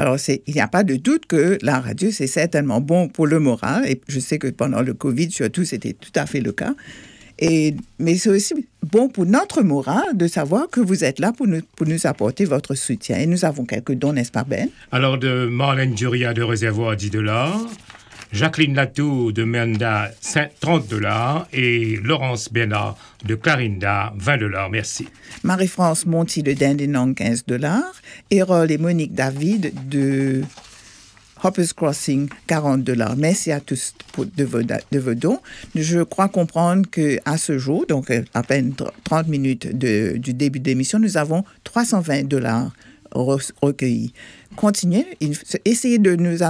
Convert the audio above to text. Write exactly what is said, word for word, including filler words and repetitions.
Alors, c'est, il n'y a pas de doute que la radio, c'est certainement bon pour le moral. Et je sais que pendant le Covid, surtout, c'était tout à fait le cas. Et, mais c'est aussi bon pour notre morale de savoir que vous êtes là pour nous, pour nous apporter votre soutien. Et nous avons quelques dons, n'est-ce pas, Ben? Alors, de Marlène Duria de Réservoir, dix dollars. Jacqueline Latour de Menda, trente dollars. Et Laurence Bernard de Clarinda, vingt dollars. Merci. Marie-France Monti de Dandenong, quinze dollars. Erol et Monique David de Hoppers Crossing, quarante dollars. Merci à tous pour, de, vos, de vos dons. Je crois comprendre qu'à ce jour, donc à peine trente minutes de, du début de l'émission, nous avons trois cent vingt dollars recueillis. Continuez, essayez de nous